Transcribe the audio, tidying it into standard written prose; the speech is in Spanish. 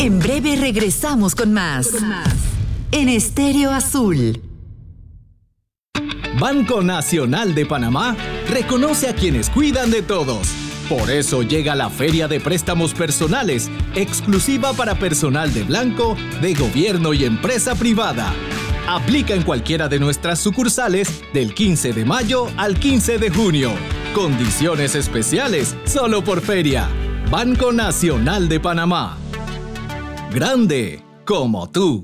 En breve regresamos con más. En Estéreo Azul. Banco Nacional de Panamá reconoce a quienes cuidan de todos. Por eso llega la Feria de Préstamos Personales, exclusiva para personal de blanco, de gobierno y empresa privada. Aplica en cualquiera de nuestras sucursales del 15 de mayo al 15 de junio. Condiciones especiales solo por feria. Banco Nacional de Panamá. Grande como tú.